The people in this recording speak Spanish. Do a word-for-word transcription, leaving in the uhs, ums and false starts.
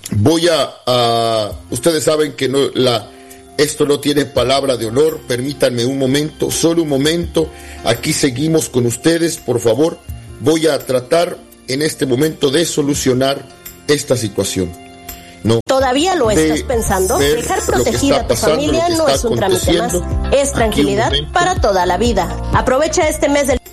voy a, a ustedes saben que no, la, esto no tiene palabra de honor, permítanme un momento, solo un momento, aquí seguimos con ustedes, por favor, voy a tratar en este momento de solucionar esta situación. No, ¿Todavía lo estás pensando? Dejar protegida a tu familia no es un trámite más, es tranquilidad para toda la vida. Aprovecha este mes del